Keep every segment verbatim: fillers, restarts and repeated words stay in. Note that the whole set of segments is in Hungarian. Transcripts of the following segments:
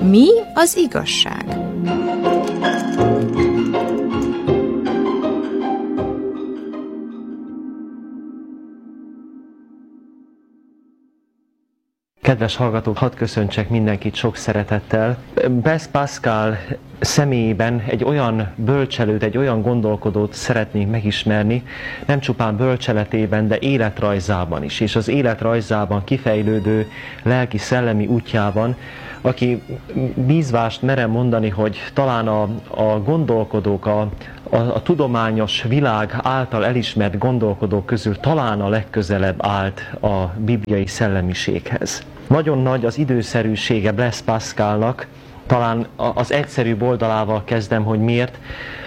Mi az igazság? Kedves hallgatók, hadd köszöntsek mindenkit sok szeretettel. Blaise Pascal személyében egy olyan bölcselőt, egy olyan gondolkodót szeretnénk megismerni, nem csupán bölcseletében, de életrajzában is, és az életrajzában kifejlődő lelki-szellemi útjában, aki bízvást merem mondani, hogy talán a, a gondolkodók, a, a, a tudományos világ által elismert gondolkodók közül talán a legközelebb állt a bibliai szellemiséghez. Nagyon nagy az időszerűsége Blaise Pascalnak, talán az egyszerűbb oldalával kezdem, hogy miért.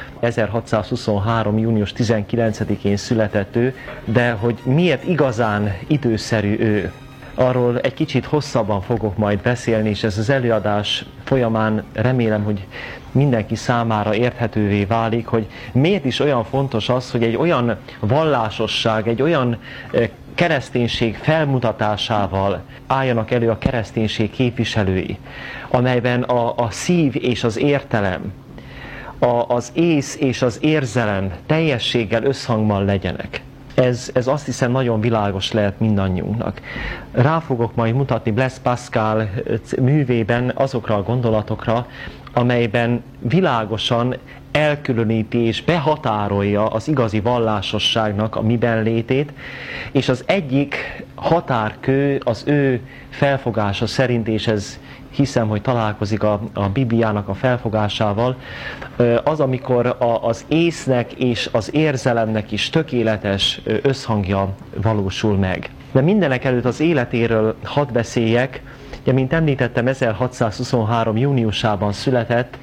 ezerhatszázhuszonhárom. június tizenkilencedikén született ő, de hogy miért igazán időszerű ő. Arról egy kicsit hosszabban fogok majd beszélni, és ez az előadás folyamán remélem, hogy mindenki számára érthetővé válik, hogy miért is olyan fontos az, hogy egy olyan vallásosság, egy olyan kereszténység felmutatásával álljanak elő a kereszténység képviselői, amelyben a, a szív és az értelem, a, az ész és az érzelem teljességgel összhangban legyenek. Ez, ez azt hiszem nagyon világos lehet mindannyiunknak. Rá fogok majd mutatni Blaise Pascal művében azokra a gondolatokra, amelyben világosan elkülöníti és behatárolja az igazi vallásosságnak a miben létét, és az egyik határkő az ő felfogása szerint, és ez hiszem, hogy találkozik a, a Bibliának a felfogásával, az, amikor a, az észnek és az érzelemnek is tökéletes összhangja valósul meg. De mindenek előtt az életéről hadd beszéljek. Ugye, mint említettem, ezerhatszázhuszonhárom. júniusában született,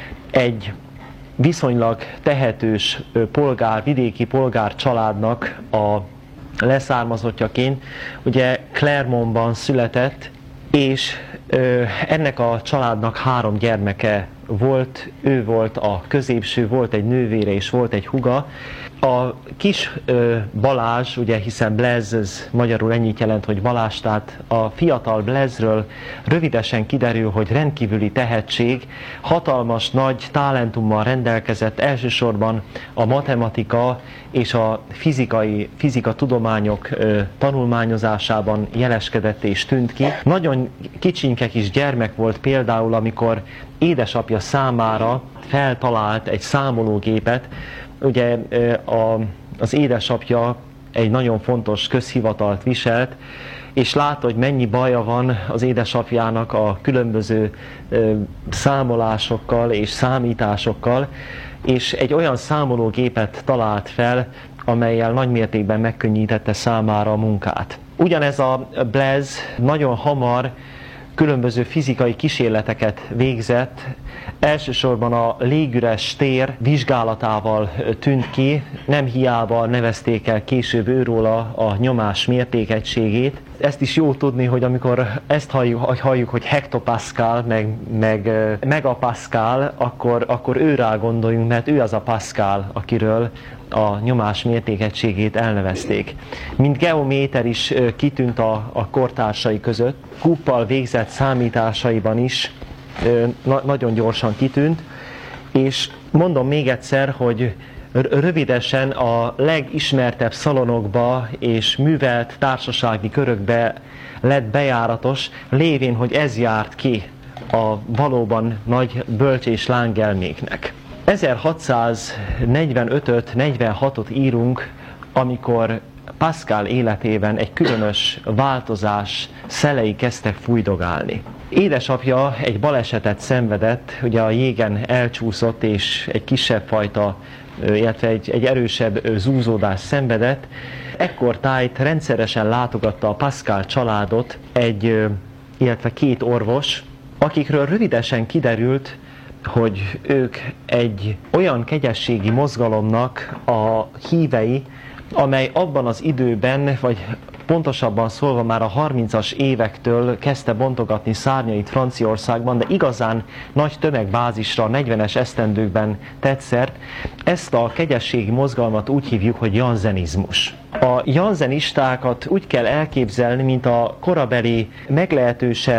egy viszonylag tehetős polgár, vidéki polgár családnak a leszármazottjaként. Ugye Clermontban született, és ö, ennek a családnak három gyermeke volt, ő volt a középső, volt egy nővére és volt egy húga. A kis ö, Balázs, ugye hiszen Blaise, ez magyarul ennyit jelent, hogy Balázs, tehát a fiatal Blaise-ről rövidesen kiderül, hogy rendkívüli tehetség, hatalmas nagy talentummal rendelkezett, elsősorban a matematika és a fizikai, fizika tudományok ö, tanulmányozásában jeleskedett és tűnt ki. Nagyon kicsinke kis gyermek volt például, amikor édesapja számára feltalált egy számológépet. Ugye a, az édesapja egy nagyon fontos közhivatalt viselt, és látta, hogy mennyi baja van az édesapjának a különböző ö, számolásokkal és számításokkal, és egy olyan számológépet talált fel, amellyel nagymértékben megkönnyítette számára a munkát. Ugyanez a Blaise nagyon hamar különböző fizikai kísérleteket végzett, elsősorban a légüres tér vizsgálatával tűnt ki, nem hiába nevezték el később őróla a nyomás mértékegységét. Ezt is jó tudni, hogy amikor ezt halljuk, halljuk hogy hektopascal, meg, meg megapascal, akkor, akkor őrá gondoljunk, mert ő az a Pascal, akiről a nyomás mértékegységét elnevezték. Mint geométer is kitűnt a, a kortársai között, kuppal végzett számításaiban is na, nagyon gyorsan kitűnt, és mondom még egyszer, hogy rövidesen a legismertebb szalonokba és művelt társasági körökbe lett bejáratos, lévén, hogy ez járt ki a valóban nagy bölcs és lángelméknek. ezerhatszáznegyvenötöt negyvenhatot írunk, amikor Pascal életében egy különös változás szelei kezdtek fújdogálni. Édesapja egy balesetet szenvedett, ugye a jégen elcsúszott, és egy kisebb fajta, illetve egy, egy erősebb zúzódást szenvedett. Ekkortájt rendszeresen látogatta a Pascal családot egy, illetve két orvos, akikről rövidesen kiderült, hogy ők egy olyan kegyességi mozgalomnak a hívei, amely abban az időben, vagy pontosabban szólva már a harmincas évektől kezdte bontogatni szárnyait Franciaországban, de igazán nagy tömegbázisra a negyvenes esztendőkben tett szert. Ezt a kegyességi mozgalmat úgy hívjuk, hogy janzenizmus. A janzenistákat úgy kell elképzelni, mint a korabeli meglehetősen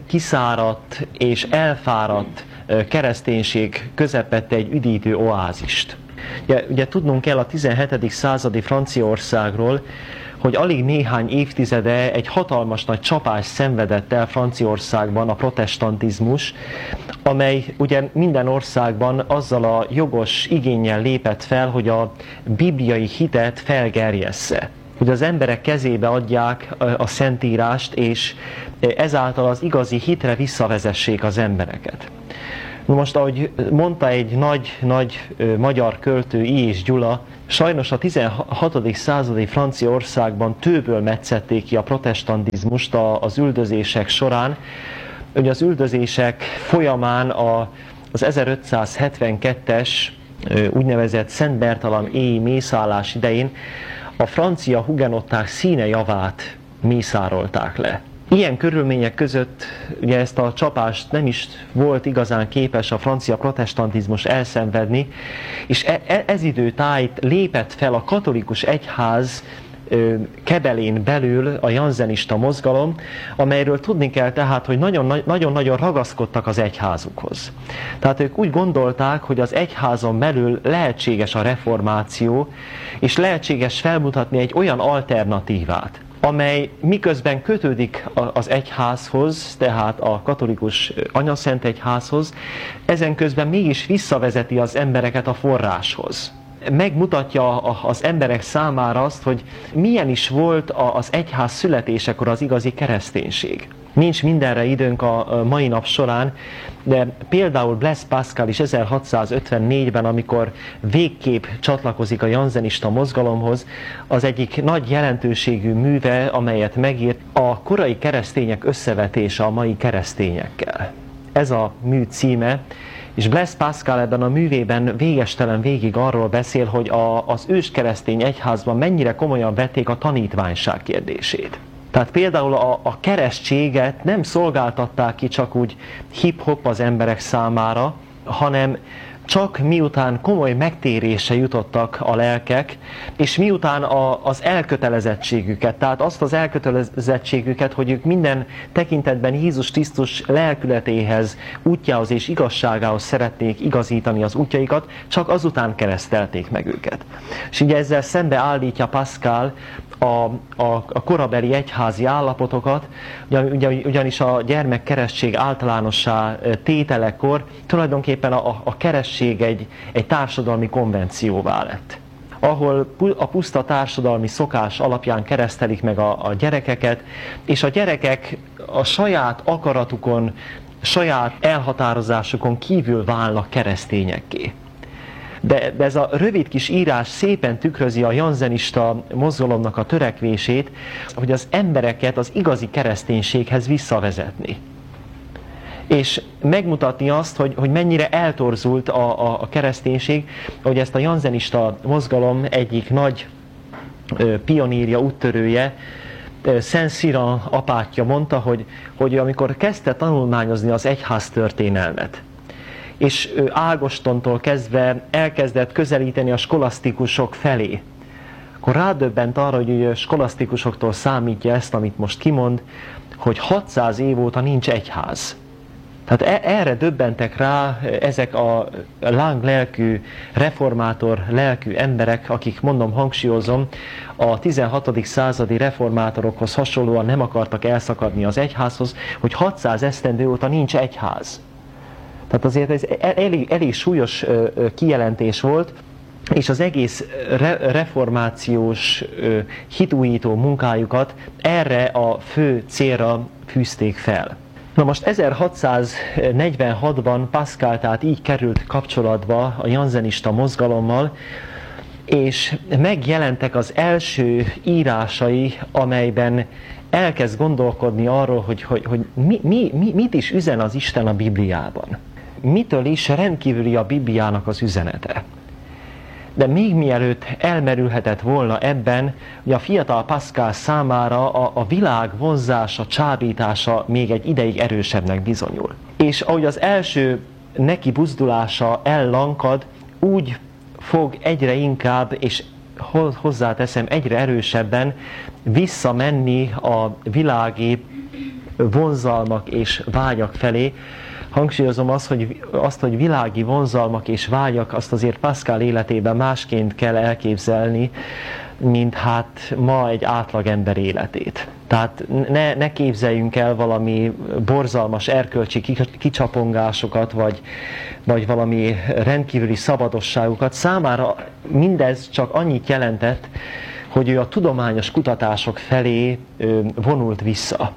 kiszáradt és elfáradt kereszténység közepette egy üdítő oázist. Ugye, ugye tudnunk kell a tizenhetedik századi Franciaországról, hogy alig néhány évtizede egy hatalmas nagy csapás szenvedett el Franciaországban a protestantizmus, amely ugye minden országban azzal a jogos igénnyel lépett fel, hogy a bibliai hitet felgerjessze. Hogy az emberek kezébe adják a Szentírást, és ezáltal az igazi hitre visszavezessék az embereket. Most, ahogy mondta egy nagy, nagy magyar költő, I. és Gyula, sajnos a tizenhatodik századi Franciaországban tőből metszették ki a protestantizmust az üldözések során. Ugye az üldözések folyamán a, az ezerötszázhetvenkettes úgynevezett Szent Bertalan éji mészállás idején a francia hugenották színe javát mészárolták le. Ilyen körülmények között ugye ezt a csapást nem is volt igazán képes a francia protestantizmus elszenvedni, és e- ez idő tájt lépett fel a katolikus egyház kebelén belül a janzenista mozgalom, amelyről tudni kell tehát, hogy nagyon-nagyon ragaszkodtak az egyházukhoz. Tehát ők úgy gondolták, hogy az egyházon belül lehetséges a reformáció, és lehetséges felmutatni egy olyan alternatívát, amely miközben kötődik az egyházhoz, tehát a katolikus anyaszent egyházhoz, ezen közben mégis visszavezeti az embereket a forráshoz. Megmutatja az emberek számára azt, hogy milyen is volt az egyház születésekor az igazi kereszténység. Nincs mindenre időnk a mai nap során, de például Blaise Pascal is ezerhatszázötvennégyben, amikor végképp csatlakozik a janzenista mozgalomhoz, az egyik nagy jelentőségű műve, amelyet megírt, a korai keresztények összevetése a mai keresztényekkel. Ez a mű címe, és Blaise Pascal ebben a művében végestelen végig arról beszél, hogy a, az őskeresztény egyházban mennyire komolyan vették a tanítványság kérdését. Tehát például a, a keresztséget nem szolgáltatták ki csak úgy hip-hop az emberek számára, hanem csak miután komoly megtérésre jutottak a lelkek, és miután a, az elkötelezettségüket, tehát azt az elkötelezettségüket, hogy ők minden tekintetben Jézus Krisztus lelkületéhez, útjához és igazságához szeretnék igazítani az útjaikat, csak azután keresztelték meg őket. És ugye ezzel szembe állítja Pascal a, a, a korabeli egyházi állapotokat, ugyan, ugyanis a gyermekkeresztség általánossá tételekor tulajdonképpen a, a keresztség egy, egy társadalmi konvencióvá lett, ahol a puszta társadalmi szokás alapján keresztelik meg a, a gyerekeket, és a gyerekek a saját akaratukon, saját elhatározásukon kívül válnak keresztényekké. De, de ez a rövid kis írás szépen tükrözi a janzenista mozgalomnak a törekvését, hogy az embereket az igazi kereszténységhez visszavezetni. És megmutatni azt, hogy, hogy mennyire eltorzult a, a, a kereszténység, hogy ezt a janzenista mozgalom egyik nagy ö, pionírja, úttörője, Szent Cyran apátja mondta, hogy, hogy amikor kezdte tanulmányozni az egyház történelmet, és ő Ágostontól kezdve elkezdett közelíteni a skolasztikusok felé, akkor rádöbbent arra, hogy a skolasztikusoktól számítja ezt, amit most kimond, hogy hatszáz év óta nincs egyház. Tehát erre döbbentek rá ezek a láng lelkű, reformátor lelkű emberek, akik, mondom, hangsúlyozom, a tizenhatodik századi reformátorokhoz hasonlóan nem akartak elszakadni az egyházhoz, hogy hatszáz esztendő óta nincs egyház. Tehát azért ez elég, elég súlyos kijelentés volt, és az egész re- reformációs hitújító munkájukat erre a fő célra fűzték fel. Na most ezerhatszáznegyvenhatban Pascal tehát így került kapcsolatba a janzenista mozgalommal, és megjelentek az első írásai, amelyben elkezd gondolkodni arról, hogy, hogy, hogy mi, mi, mi, mit is üzen az Isten a Bibliában. Mitől is rendkívüli a Bibliának az üzenete. De még mielőtt elmerülhetett volna ebben, hogy a fiatal Pascal számára a, a világ vonzása, csábítása még egy ideig erősebbnek bizonyul. És ahogy az első neki buzdulása ellankad, úgy fog egyre inkább, és hozzáteszem egyre erősebben visszamenni a világi vonzalmak és vágyak felé. Hangsúlyozom azt, hogy, azt, hogy világi vonzalmak és vágyak, azt azért Pascal életében másként kell elképzelni, mint hát ma egy átlagember életét. Tehát ne, ne képzeljünk el valami borzalmas erkölcsi kicsapongásokat, vagy, vagy valami rendkívüli szabadosságukat. Számára mindez csak annyit jelentett, hogy ő a tudományos kutatások felé vonult vissza.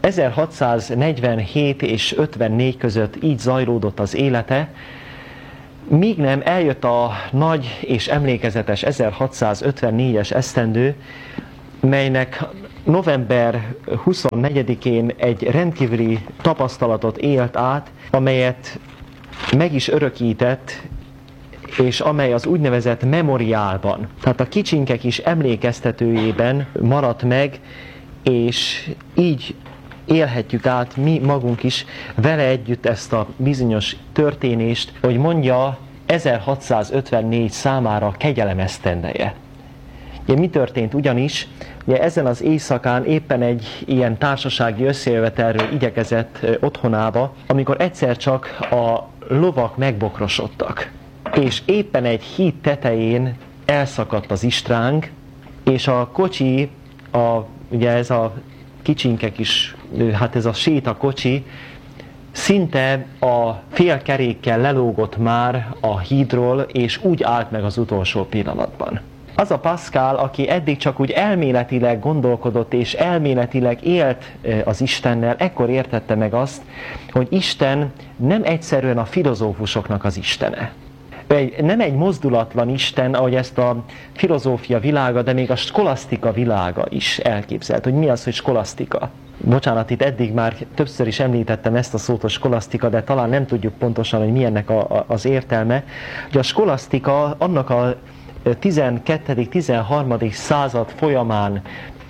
ezerhatszáznegyvenhét és ötvennégy között így zajlódott az élete, míg nem eljött a nagy és emlékezetes ezerhatszázötvennégyes esztendő, melynek november huszonnegyedikén egy rendkívüli tapasztalatot élt át, amelyet meg is örökített, és amely az úgynevezett memoriálban, tehát a kicsinke kis emlékeztetőjében maradt meg, és így élhetjük át mi magunk is vele együtt ezt a bizonyos történést, hogy mondja, ezerhatszázötvennégy számára kegyelem esztendeje. Ugye, mi történt ugyanis? Ugye ezen az éjszakán éppen egy ilyen társasági összejövetelről igyekezett otthonába, amikor egyszer csak a lovak megbokrosodtak. És éppen egy híd tetején elszakadt az istránk, és a kocsi, a, ugye ez a kicsinke kis, hát ez a sétakocsi, szinte a félkerékkel lelógott már a hídról, és úgy állt meg az utolsó pillanatban. Az a Pascal, aki eddig csak úgy elméletileg gondolkodott, és elméletileg élt az Istennel, ekkor értette meg azt, hogy Isten nem egyszerűen a filozófusoknak az Istene. Nem egy mozdulatlan Isten, ahogy ezt a filozófia világa, de még a skolasztika világa is elképzelt. Hogy mi az, hogy skolasztika? Bocsánat, itt eddig már többször is említettem ezt a szót, a skolasztika, de talán nem tudjuk pontosan, hogy mi ennek a, a, az értelme. Ugye a skolasztika annak a tizenkettedik-tizenharmadik század folyamán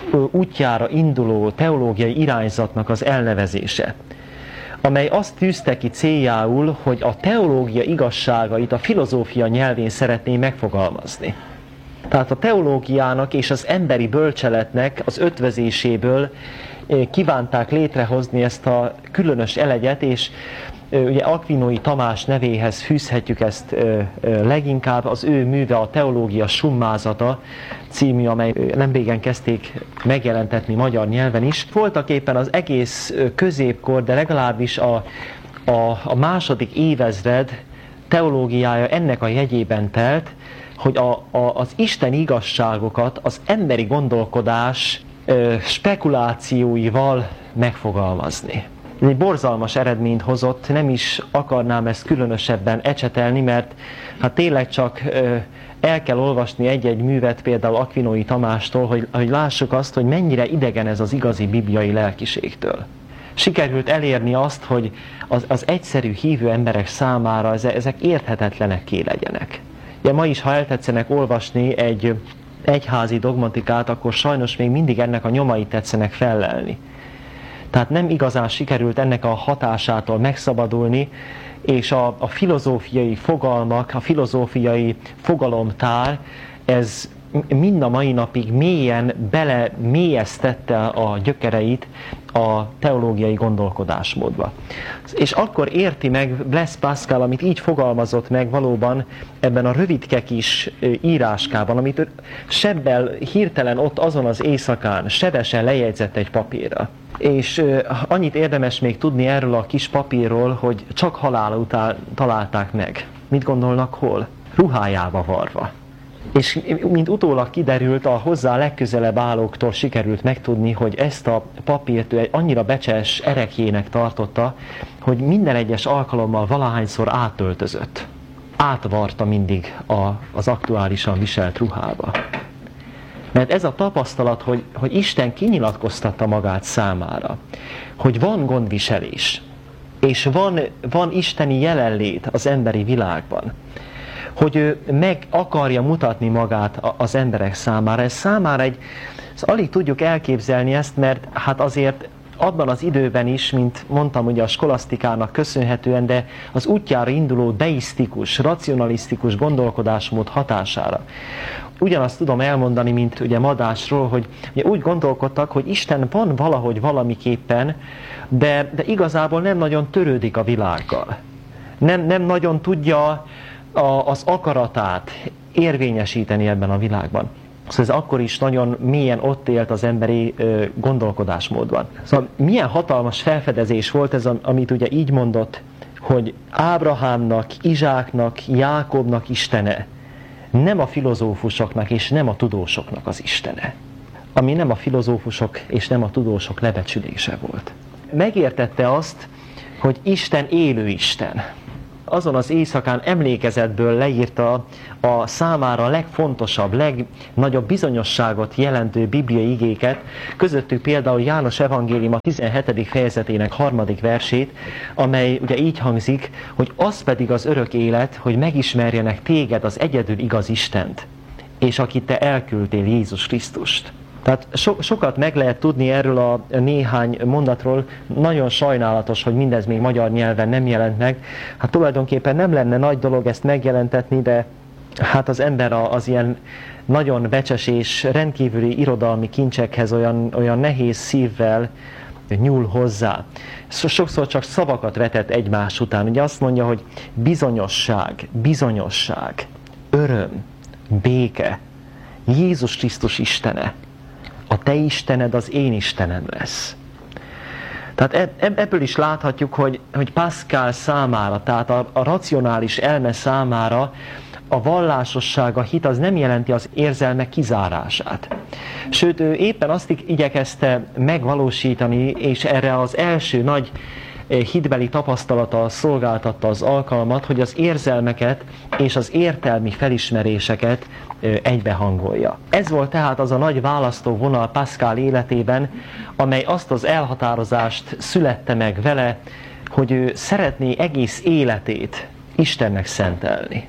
útjára induló teológiai irányzatnak az elnevezése, amely azt tűzte ki céljául, hogy a teológia igazságait a filozófia nyelvén szeretné megfogalmazni. Tehát a teológiának és az emberi bölcseletnek az ötvözéséből kívánták létrehozni ezt a különös elegyet, és ugye Aquinói Tamás nevéhez fűzhetjük ezt leginkább, az ő műve a Teológia Summázata című, amely nemrégen kezdték megjelentetni magyar nyelven is. Voltak éppen az egész középkor, de legalábbis a, a, a második évezred teológiája ennek a jegyében telt, hogy a, a, az Isten igazságokat az emberi gondolkodás ö, spekulációival megfogalmazni. Ez egy borzalmas eredményt hozott, nem is akarnám ezt különösebben ecsetelni, mert hát tényleg csak ö, el kell olvasni egy-egy művet, például Aquinói Tamástól, hogy, hogy lássuk azt, hogy mennyire idegen ez az igazi bibliai lelkiségtől. Sikerült elérni azt, hogy az, az egyszerű hívő emberek számára ezek érthetetlenekké legyenek. Ugye ma is, ha eltetszenek olvasni egy egyházi dogmatikát, akkor sajnos még mindig ennek a nyomait tetszenek fellelni. Tehát nem igazán sikerült ennek a hatásától megszabadulni, és a, a filozófiai fogalmak, a filozófiai fogalomtár, ez mind a mai napig mélyen bele mélyeztette a gyökereit a teológiai gondolkodásmódba. És akkor érti meg Blaise Pascal, amit így fogalmazott meg valóban ebben a rövidke kis íráskában, amit sebbel hirtelen ott azon az éjszakán sebesen lejegyzett egy papírra. És annyit érdemes még tudni erről a kis papírról, hogy csak halála után találták meg. Mit gondolnak, hol? Ruhájába varva. És mint utólag kiderült, a hozzá legközelebb állóktól sikerült megtudni, hogy ezt a papírt ő egy annyira becses erekjének tartotta, hogy minden egyes alkalommal valahányszor átöltözött. Átvarta mindig a, az aktuálisan viselt ruhába. Mert ez a tapasztalat, hogy, hogy Isten kinyilatkoztatta magát számára, hogy van gondviselés, és van, van isteni jelenlét az emberi világban, hogy ő meg akarja mutatni magát az emberek számára. Ez számára egy, alig tudjuk elképzelni ezt, mert hát azért abban az időben is, mint mondtam, ugye a skolasztikának köszönhetően, de az útjára induló deisztikus, racionalisztikus gondolkodásmód hatására. Ugyanazt tudom elmondani, mint ugye Madásról, hogy ugye úgy gondolkodtak, hogy Isten van valahogy valamiképpen, de, de igazából nem nagyon törődik a világgal. Nem, nem nagyon tudja a, az akaratát érvényesíteni ebben a világban. Szóval ez akkor is nagyon mélyen ott élt az emberi ö, gondolkodásmódban. Szóval milyen hatalmas felfedezés volt ez, amit ugye így mondott, hogy Ábrahámnak, Izsáknak, Jákobnak Istene, nem a filozófusoknak és nem a tudósoknak az Istene. Ami nem a filozófusok és nem a tudósok lebecsülése volt. Megértette azt, hogy Isten élő Isten. Azon az éjszakán emlékezetből leírta a számára legfontosabb, legnagyobb bizonyosságot jelentő bibliai igéket, közöttük például János evangélium a tizenhetedik fejezetének harmadik versét, amely ugye így hangzik, hogy az pedig az örök élet, hogy megismerjenek téged, az egyedül igaz Istent, és akit te elküldtél, Jézus Krisztust. Tehát so, sokat meg lehet tudni erről a néhány mondatról, nagyon sajnálatos, hogy mindez még magyar nyelven nem jelent meg. Hát tulajdonképpen nem lenne nagy dolog ezt megjelentetni, de hát az ember az ilyen nagyon becses és rendkívüli irodalmi kincsekhez olyan, olyan nehéz szívvel nyúl hozzá. Sokszor csak szavakat vetett egymás után. Ugye azt mondja, hogy bizonyosság, bizonyosság, öröm, béke, Jézus Krisztus Istene. A te Istened az én Istenem lesz. Tehát ebből is láthatjuk, hogy, hogy Pascal számára, tehát a, a racionális elme számára a vallásosság, a hit az nem jelenti az érzelmek kizárását. Sőt, ő éppen azt igyekezte megvalósítani, és erre az első nagy hitbeli tapasztalata szolgáltatta az alkalmat, hogy az érzelmeket és az értelmi felismeréseket egybehangolja. Ez volt tehát az a nagy választó vonal Pascal életében, amely azt az elhatározást születte meg vele, hogy ő szeretné egész életét Istennek szentelni.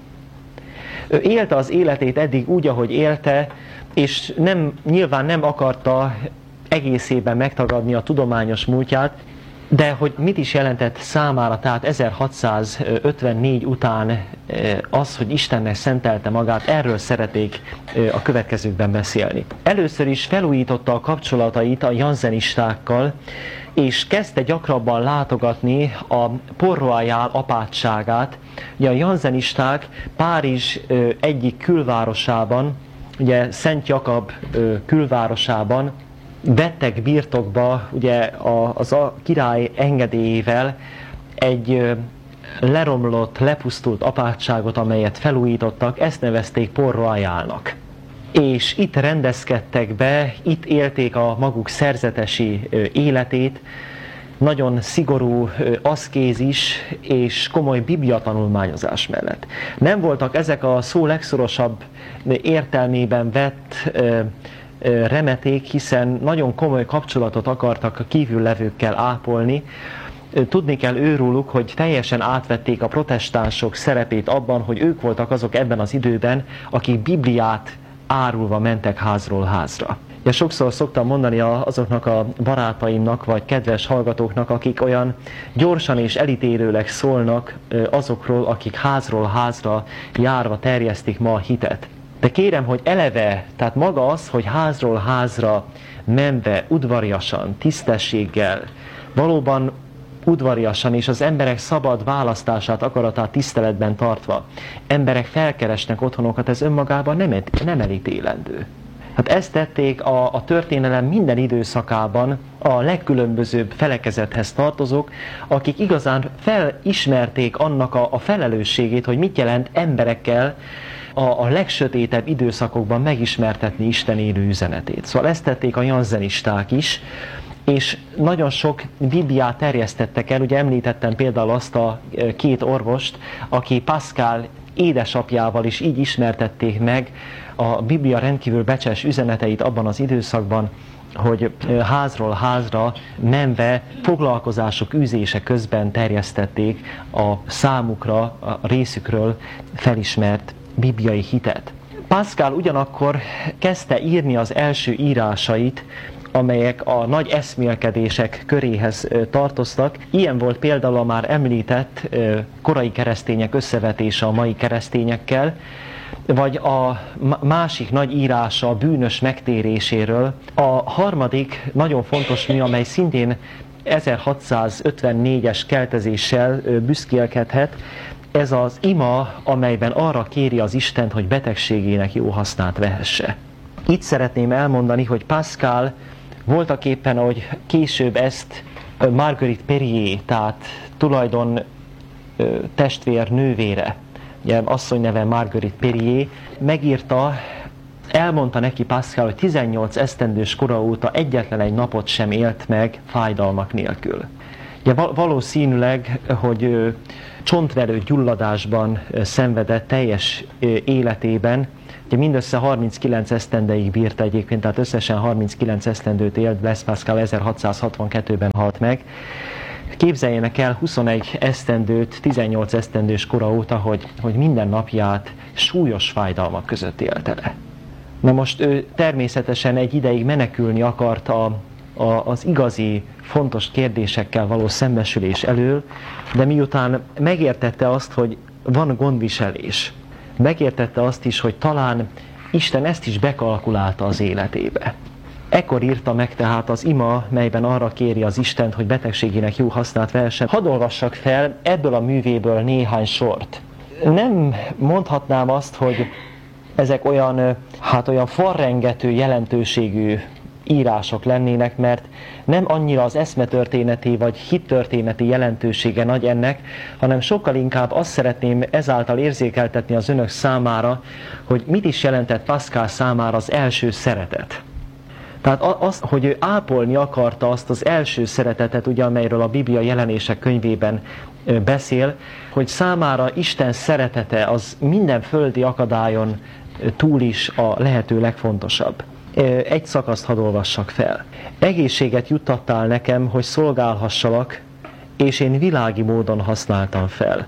Ő élte az életét eddig úgy, ahogy élte, és nem, nyilván nem akarta egészében megtagadni a tudományos múltját, de hogy mit is jelentett számára, tehát ezerhatszázötvennégy után az, hogy Istennek szentelte magát, erről szeretnék a következőkben beszélni. Először is felújította a kapcsolatait a janzenistákkal, és kezdte gyakrabban látogatni a Port Royal apátságát. Ugye a janzenisták Párizs egyik külvárosában, ugye Szent Jakab külvárosában vettek birtokba ugye az a király engedélyével egy leromlott, lepusztult apátságot, amelyet felújítottak, ezt nevezték Port Royalnak. És itt rendezkedtek be, itt élték a maguk szerzetesi életét, nagyon szigorú aszkézis és komoly bibliatanulmányozás mellett. Nem voltak ezek a szó legszorosabb értelmében vett remeték, hiszen nagyon komoly kapcsolatot akartak a kívüllevőkkel ápolni. Tudni kell őróluk, hogy teljesen átvették a protestánsok szerepét abban, hogy ők voltak azok ebben az időben, akik Bibliát árulva mentek házról házra. Ja, sokszor szoktam mondani azoknak a barátaimnak, vagy kedves hallgatóknak, akik olyan gyorsan és elítélőleg szólnak azokról, akik házról házra járva terjesztik ma a hitet. De kérem, hogy eleve, tehát maga az, hogy házról házra menve, udvariasan, tisztességgel, valóban udvariasan és az emberek szabad választását, akaratát tiszteletben tartva, emberek felkeresnek otthonokat, ez önmagában nem, nem elítélendő. Hát ezt tették a, a történelem minden időszakában a legkülönbözőbb felekezethez tartozók, akik igazán felismerték annak a, a felelősségét, hogy mit jelent emberekkel a, a legsötétebb időszakokban megismertetni Isten élő üzenetét. Szóval ezt tették a janzenisták is, és nagyon sok Bibliát terjesztettek el. Ugye említettem például azt a két orvost, aki Pascal édesapjával is így ismertették meg a Biblia rendkívül becses üzeneteit abban az időszakban, hogy házról házra menve foglalkozások űzése közben terjesztették a számukra, a részükről felismert bibliai hitet. Pascal ugyanakkor kezdte írni az első írásait amelyek a nagy eszmélkedések köréhez tartoztak. Ilyen volt például a már említett korai keresztények összevetése a mai keresztényekkel, vagy a másik nagy írása a bűnös megtéréséről. A harmadik nagyon fontos mű, amely szintén ezerhatszázötvennégyes keltezéssel büszkélkedhet, ez az ima, amelyben arra kéri az Istent, hogy betegségének jó hasznát vehesse. Itt szeretném elmondani, hogy Pascal voltaképpen, ahogy később ezt Marguerite Perier, tehát tulajdon testvér nővére, ugye asszony neve Marguerite Perier, megírta, elmondta neki Pascal, hogy tizennyolc esztendős kora óta egyetlen egy napot sem élt meg fájdalmak nélkül. Ugye valószínűleg, hogy csontverő gyulladásban szenvedett teljes életében, ugye mindössze harminckilenc esztendeig bírt egyébként, tehát összesen harminckilenc esztendőt élt, Blaise Pascal ezerhatszázhatvankettőben halt meg. Képzeljenek el huszonegy esztendőt, tizennyolc esztendős kora óta, hogy, hogy minden napját súlyos fájdalmak között élte le. Na most ő természetesen egy ideig menekülni akart a, a, az igazi, fontos kérdésekkel való szembesülés elől, de miután megértette azt, hogy van gondviselés, megértette azt is, hogy talán Isten ezt is bekalkulálta az életébe. Ekkor írta meg tehát az ima, melyben arra kéri az Istent, hogy betegségének jó hasznát vehessen. Hadd olvassak fel ebből a művéből néhány sort. Nem mondhatnám azt, hogy ezek olyan, hát olyan farrengető jelentőségű írások lennének, mert nem annyira az eszmetörténeti vagy hittörténeti jelentősége nagy ennek, hanem sokkal inkább azt szeretném ezáltal érzékeltetni az önök számára, hogy mit is jelentett Pascal számára az első szeretet. Tehát az, hogy ő ápolni akarta azt az első szeretetet, ugye, amelyről a Biblia jelenések könyvében beszél, hogy számára Isten szeretete az minden földi akadályon túl is a lehető legfontosabb. Egy szakaszt hadd olvassak fel. Egészséget juttattál nekem, hogy szolgálhassalak, és én világi módon használtam fel.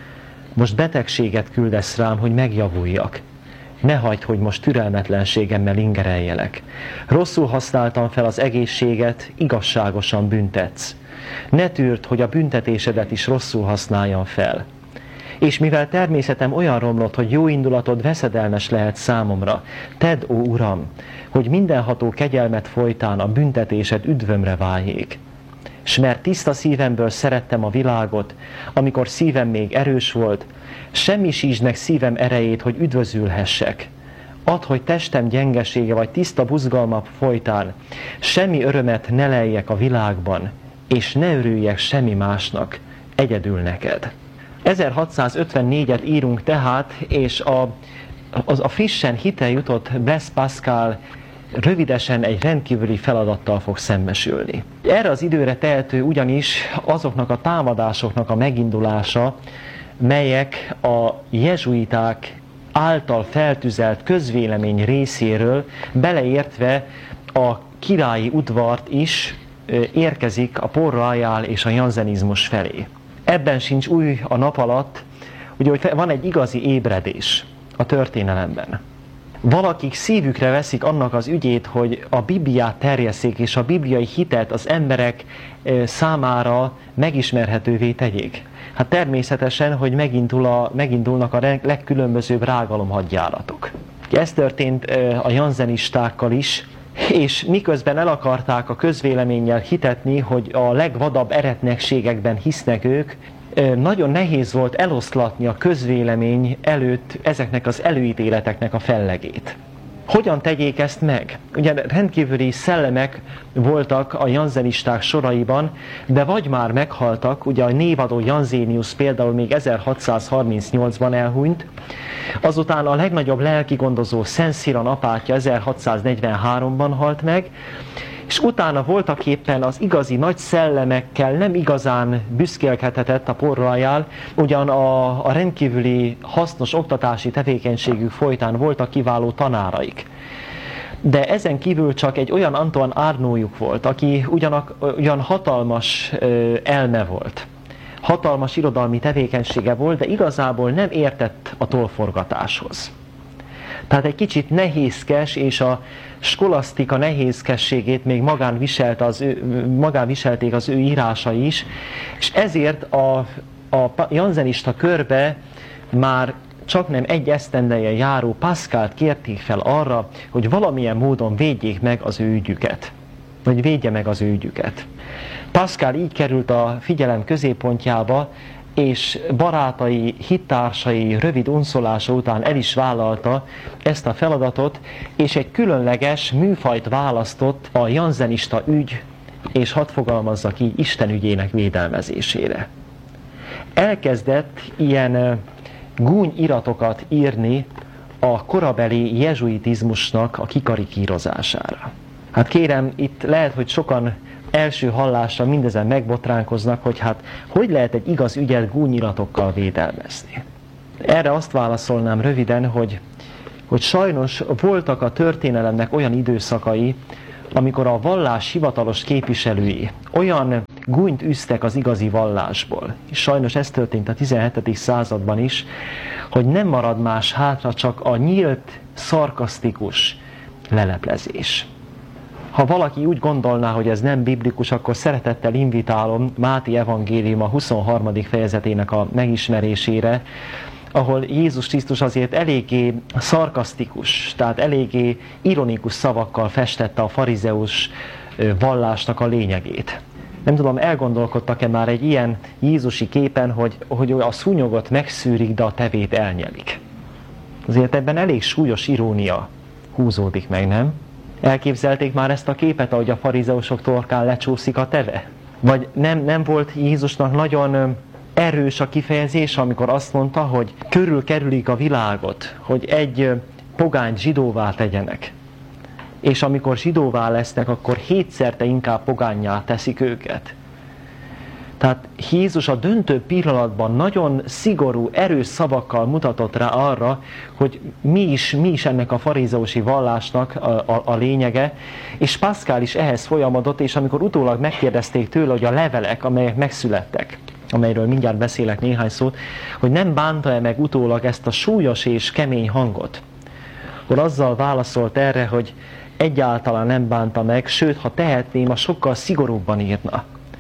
Most betegséget küldesz rám, hogy megjavuljak. Ne hagyd, hogy most türelmetlenségemmel ingereljelek. Rosszul használtam fel az egészséget, igazságosan büntetsz. Ne tűrd, hogy a büntetésedet is rosszul használjam fel. És mivel természetem olyan romlott, hogy jó indulatod veszedelmes lehet számomra, tedd, ó Uram, hogy mindenható kegyelmet folytán a büntetésed üdvömre váljék. S mert tiszta szívemből szerettem a világot, amikor szívem még erős volt, semmisítsd meg szívem erejét, hogy üdvözülhessek. Add, hogy testem gyengesége vagy tiszta buzgalma folytán semmi örömet ne leljek a világban, és ne örüljek semmi másnak, egyedül neked. ezerhatszázötvennégyet írunk tehát, és a, az a frissen hitel jutott Blaise Pascal rövidesen egy rendkívüli feladattal fog szembesülni. Erre az időre tehető ugyanis azoknak a támadásoknak a megindulása, melyek a jezsuiták által feltüzelt közvélemény részéről, beleértve a királyi udvart is érkezik a Port Royal és a janzenizmus felé. Ebben sincs új a nap alatt, ugye, hogy van egy igazi ébredés a történelemben. Valakik szívükre veszik annak az ügyét, hogy a Bibliát terjesszék, és a bibliai hitet az emberek számára megismerhetővé tegyék. Hát természetesen, hogy megindul a, megindulnak a legkülönbözőbb rágalomhadjáratok. Ez történt a janzenistákkal is, és miközben el akarták a közvéleménnyel hitetni, hogy a legvadabb eretnekségekben hisznek ők, nagyon nehéz volt eloszlatni a közvélemény előtt ezeknek az előítéleteknek a fellegét. Hogyan tegyék ezt meg? Ugye rendkívüli szellemek voltak a janzenisták soraiban, de vagy már meghaltak, ugye a névadó Janzénius például még ezerhatszázharmincnyolcban elhunyt, azután a legnagyobb lelkigondozó Szent Sziran apátja ezerhatszáznegyvenháromban halt meg, és utána voltaképpen az igazi nagy szellemekkel nem igazán büszkélkedhetett a Port Royal, ugyan a, a rendkívüli hasznos oktatási tevékenységük folytán voltak kiváló tanáraik. De ezen kívül csak egy olyan Antoine Arnaudjuk volt, aki ugyanak, ugyan hatalmas ö, elme volt. Hatalmas irodalmi tevékenysége volt, de igazából nem értett a tollforgatáshoz. Tehát egy kicsit nehézkes, és a skolasztika nehézkességét még magán, viselte az ő, magán viselték az ő írásai is, és ezért a, a janzenista körbe már csaknem egy esztendeje járó Pascalt kérték fel arra, hogy valamilyen módon védjék meg az ő ügyüket. Vagy védje meg az ő ügyüket. Pascal így került a figyelem középpontjába, és barátai, hittársai rövid unszolása után el is vállalta ezt a feladatot, és egy különleges műfajt választott a janzenista ügy, és hadd fogalmazzak így, Isten ügyének védelmezésére. Elkezdett ilyen gúnyiratokat írni a korabeli jezsuitizmusnak a kikarikírozására. Hát kérem, itt lehet, hogy sokan első hallásra mindezen megbotránkoznak, hogy hát hogy lehet egy igaz ügyet gúnyiratokkal védelmezni. Erre azt válaszolnám röviden, hogy, hogy sajnos voltak a történelemnek olyan időszakai, amikor a vallás hivatalos képviselői olyan gúnyt üztek az igazi vallásból, és sajnos ez történt a tizenhetedik században is, hogy nem marad más hátra, csak a nyílt, szarkasztikus leleplezés. Ha valaki úgy gondolná, hogy ez nem biblikus, akkor szeretettel invitálom Máté evangélium a huszonharmadik fejezetének a megismerésére, ahol Jézus Krisztus azért eléggé szarkasztikus, tehát eléggé ironikus szavakkal festette a farizeus vallásnak a lényegét. Nem tudom, elgondolkodtak-e már egy ilyen jézusi képen, hogy, hogy a szúnyogot megszűrik, de a tevét elnyelik. Azért ebben elég súlyos irónia húzódik meg, nem? Elképzelték már ezt a képet, ahogy a farizeusok torkán lecsúszik a teve? Vagy nem, nem volt Jézusnak nagyon erős a kifejezés, amikor azt mondta, hogy körülkerülik a világot, hogy egy pogányt zsidóvá tegyenek. És amikor zsidóvá lesznek, akkor hétszerte inkább pogánnyá teszik őket. Tehát Jézus a döntő pillanatban nagyon szigorú, erős szavakkal mutatott rá arra, hogy mi is, mi is ennek a farizeusi vallásnak a, a, a lényege, és Pascal is ehhez folyamodott, és amikor utólag megkérdezték tőle, hogy a levelek, amelyek megszülettek, amelyről mindjárt beszélek néhány szót, hogy nem bánta-e meg utólag ezt a súlyos és kemény hangot, akkor azzal válaszolt erre, hogy egyáltalán nem bánta meg, sőt, ha tehetném, a sokkal szigorúbban írna.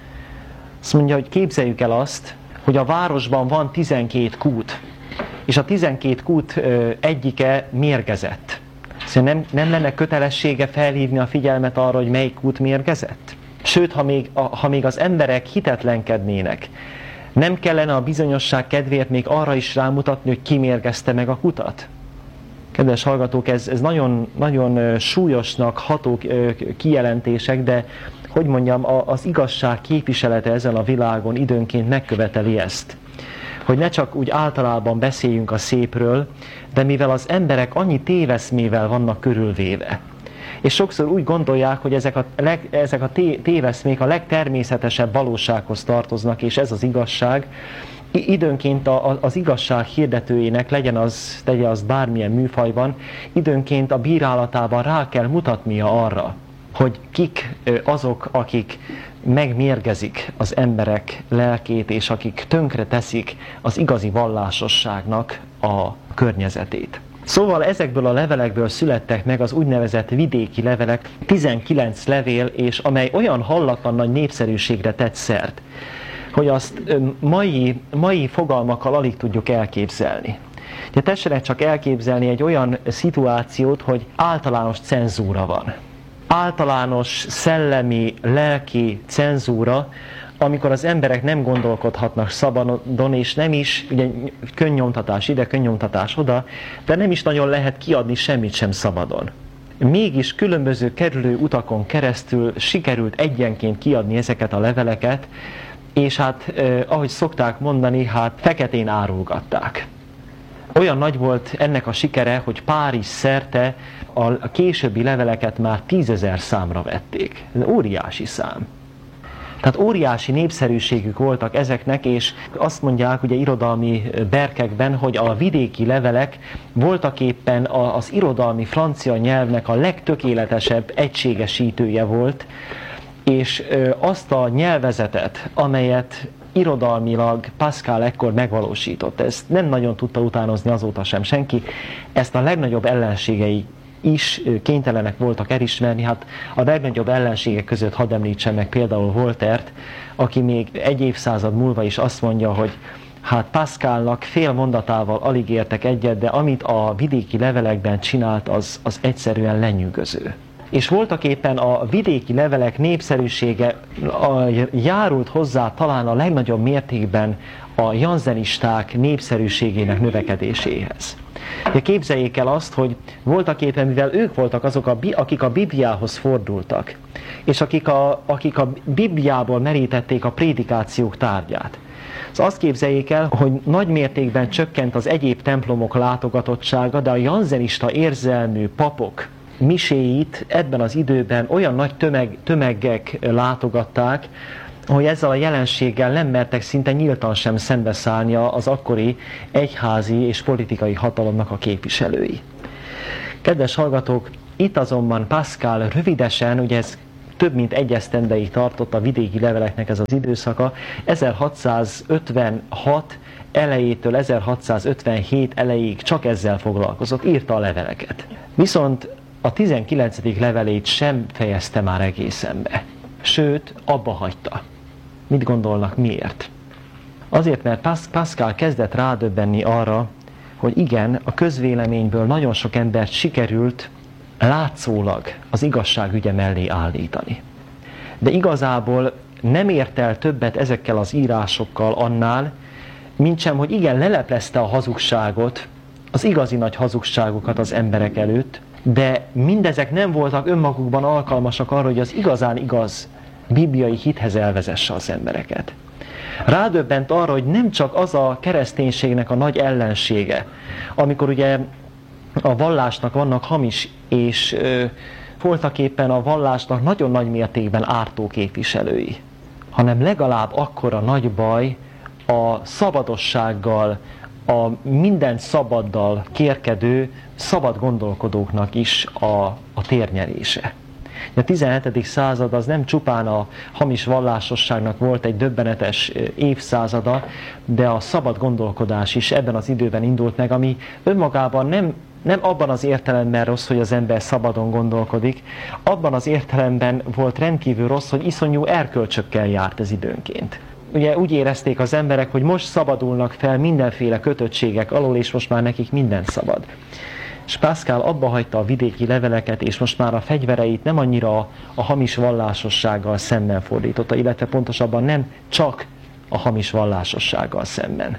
Azt mondja, hogy képzeljük el azt, hogy a városban van tizenkét kút, és a tizenkét kút ö, egyike mérgezett. Szóval nem, nem lenne kötelessége felhívni a figyelmet arra, hogy melyik kút mérgezett? Sőt, ha még, a, ha még az emberek hitetlenkednének, nem kellene a bizonyosság kedvéért még arra is rámutatni, hogy ki mérgezte meg a kutat? Kedves hallgatók, ez, ez nagyon, nagyon súlyosnak ható kijelentések, de hogy mondjam, az igazság képviselete ezen a világon időnként megköveteli ezt. Hogy ne csak úgy általában beszéljünk a szépről, de mivel az emberek annyi téveszmével vannak körülvéve, és sokszor úgy gondolják, hogy ezek a, leg, ezek a té, téveszmék a legtermészetesebb valósághoz tartoznak, és ez az igazság, időnként a, a, az igazság hirdetőjének, legyen az, tegye az bármilyen műfajban, időnként a bírálatában rá kell mutatnia arra, hogy kik azok, akik megmérgezik az emberek lelkét, és akik tönkre teszik az igazi vallásosságnak a környezetét. Szóval ezekből a levelekből születtek meg az úgynevezett vidéki levelek, tizenkilenc levél, és amely olyan hallatlan nagy népszerűségre tett szert, hogy azt mai, mai fogalmakkal alig tudjuk elképzelni. De tessenek csak elképzelni egy olyan szituációt, hogy általános cenzúra van. Általános szellemi, lelki cenzúra, amikor az emberek nem gondolkodhatnak szabadon, és nem is, ugye könnyomtatás ide, könnyomtatás oda, de nem is nagyon lehet kiadni semmit sem szabadon. Mégis különböző kerülő utakon keresztül sikerült egyenként kiadni ezeket a leveleket, és hát, eh, ahogy szokták mondani, hát feketén árulgatták. Olyan nagy volt ennek a sikere, hogy Párizs szerte a későbbi leveleket már tízezer számra vették. Ez óriási szám. Tehát óriási népszerűségük voltak ezeknek, és azt mondják ugye irodalmi berkekben, hogy a vidéki levelek voltaképpen az irodalmi francia nyelvnek a legtökéletesebb egységesítője volt, és azt a nyelvezetet, amelyet irodalmilag Pascal ekkor megvalósított, ezt nem nagyon tudta utánozni azóta sem senki, ezt a legnagyobb ellenségei is kénytelenek voltak elismerni. Hát a legnagyobb ellenségek között hadd említsem meg például Voltaire-t, aki még egy évszázad múlva is azt mondja, hogy hát Pascalnak fél mondatával alig értek egyet, de amit a vidéki levelekben csinált, az, az egyszerűen lenyűgöző. És voltak éppen a vidéki levelek népszerűsége a, járult hozzá talán a legnagyobb mértékben a janzenisták népszerűségének növekedéséhez. De képzeljék el azt, hogy voltak éppen, mivel ők voltak azok, a, akik a Bibliához fordultak, és akik a, akik a Bibliából merítették a prédikációk tárgyát. Szóval azt képzeljék el, hogy nagy mértékben csökkent az egyéb templomok látogatottsága, de a janzenista érzelmű papok miséit ebben az időben olyan nagy tömeg, tömegek látogatták, hogy ezzel a jelenséggel nem mertek szinte nyíltan sem szembeszállni az akkori egyházi és politikai hatalomnak a képviselői. Kedves hallgatók, itt azonban Pascal rövidesen, ugye ez több mint egy esztendeig tartott a vidéki leveleknek ez az időszaka, ezerhatszázötvenhat elejétől ezerhatszázötvenhét elejéig csak ezzel foglalkozott, írta a leveleket. Viszont a tizenkilencedik levelét sem fejezte már egészen be. Sőt, abba hagyta. Mit gondolnak, miért? Azért, mert Pascal kezdett rádöbbenni arra, hogy igen, a közvéleményből nagyon sok embert sikerült látszólag az igazság ügye mellé állítani. De igazából nem ért el többet ezekkel az írásokkal annál, mintsem, hogy igen, leleplezte a hazugságot, az igazi nagy hazugságokat az emberek előtt, de mindezek nem voltak önmagukban alkalmasak arra, hogy az igazán igaz bibliai hithez elvezesse az embereket. Rádöbbent arra, hogy nem csak az a kereszténységnek a nagy ellensége, amikor ugye a vallásnak vannak hamis és ö, voltaképpen a vallásnak nagyon nagy mértékben ártó képviselői, hanem legalább akkora nagy baj a szabadossággal, a minden szabaddal kérkedő szabad gondolkodóknak is a, a térnyerése. A tizenhetedik század az nem csupán a hamis vallásosságnak volt egy döbbenetes évszázada, de a szabad gondolkodás is ebben az időben indult meg, ami önmagában nem, nem abban az értelemben rossz, hogy az ember szabadon gondolkodik, abban az értelemben volt rendkívül rossz, hogy iszonyú erkölcsökkel járt ez időnként. Ugye úgy érezték az emberek, hogy most szabadulnak fel mindenféle kötöttségek alól, és most már nekik minden szabad. És Pascal abba hagyta a vidéki leveleket, és most már a fegyvereit nem annyira a, a hamis vallásossággal szemben fordította, illetve pontosabban nem csak a hamis vallásossággal szemben,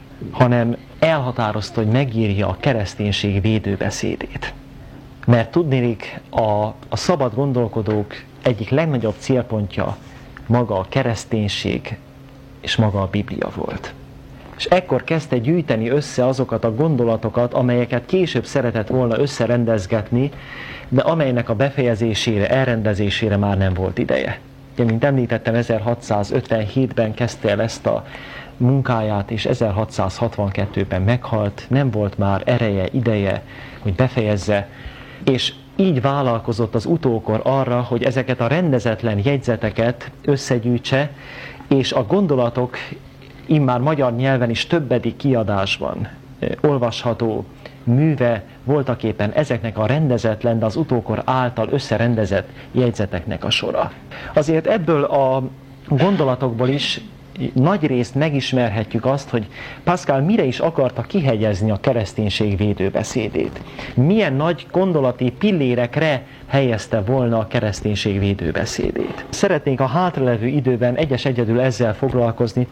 hanem elhatározta, hogy megírja a kereszténység védőbeszédét. Mert tudniillik, a, a szabad gondolkodók egyik legnagyobb célpontja maga a kereszténység és maga a Biblia volt. És ekkor kezdte gyűjteni össze azokat a gondolatokat, amelyeket később szeretett volna összerendezgetni, de amelynek a befejezésére, elrendezésére már nem volt ideje. Ugye, mint említettem, ezerhatszázötvenhétben kezdte el ezt a munkáját, és ezerhatszázhatvankettőben meghalt, nem volt már ereje, ideje, hogy befejezze, és így vállalkozott az utókor arra, hogy ezeket a rendezetlen jegyzeteket összegyűjtse, és a gondolatok immár magyar nyelven is többedik kiadásban olvasható műve voltaképpen ezeknek a rendezetlen, de az utókor által összerendezett jegyzeteknek a sora. Azért ebből a gondolatokból is nagy részt megismerhetjük azt, hogy Pascal mire is akarta kihegyezni a kereszténység védőbeszédét. Milyen nagy gondolati pillérekre helyezte volna a kereszténység védőbeszédét. Szeretnénk a hátralevő időben egyes egyedül ezzel foglalkozni,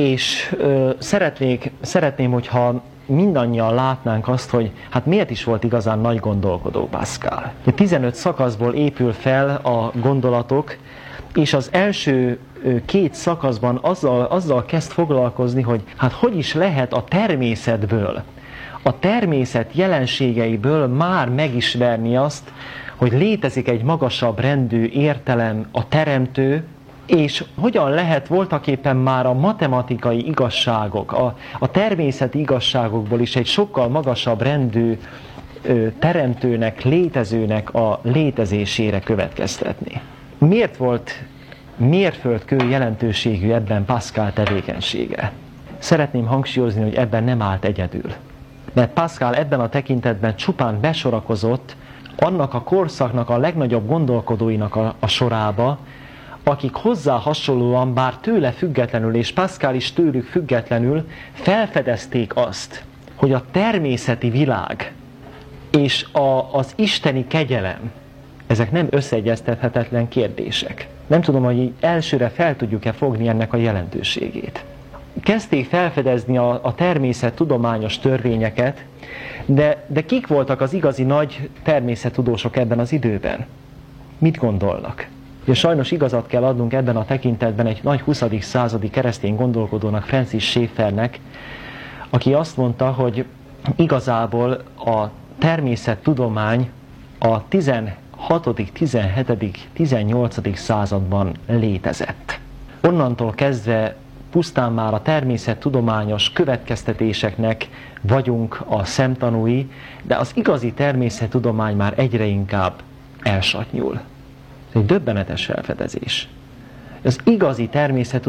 és ö, szeretnék, szeretném, hogyha mindannyian látnánk azt, hogy hát miért is volt igazán nagy gondolkodó Pascal. tizenöt szakaszból épül fel a gondolatok, és az első két szakaszban azzal, azzal kezd foglalkozni, hogy hát hogy is lehet a természetből, a természet jelenségeiből már megismerni azt, hogy létezik egy magasabb rendű értelem, a teremtő, és hogyan lehet voltaképpen már a matematikai igazságok, a, a természeti igazságokból is egy sokkal magasabb rendű ö, teremtőnek, létezőnek a létezésére következtetni. Miért volt mérföldkő jelentőségű ebben Pascal tevékenysége? Szeretném hangsúlyozni, hogy ebben nem állt egyedül. Mert Pascal ebben a tekintetben csupán besorakozott annak a korszaknak a legnagyobb gondolkodóinak a, a sorába, akik hozzá hasonlóan, bár tőle függetlenül, és Pascal is tőlük függetlenül felfedezték azt, hogy a természeti világ és a, az isteni kegyelem, ezek nem összeegyeztethetetlen kérdések. Nem tudom, hogy elsőre fel tudjuk-e fogni ennek a jelentőségét. Kezdték felfedezni a, a természettudományos törvényeket, de, de kik voltak az igazi nagy természettudósok ebben az időben? Mit gondolnak? Ugye sajnos igazat kell adnunk ebben a tekintetben egy nagy huszadik századi keresztény gondolkodónak, Francis Schaeffernek, aki azt mondta, hogy igazából a természettudomány a tizenhatodik, tizenhetedik, tizennyolcadik században létezett. Onnantól kezdve pusztán már a természettudományos következtetéseknek vagyunk a szemtanúi, de az igazi természettudomány már egyre inkább elsatnyul. Ez egy döbbenetes felfedezés. Az igazi természettudomány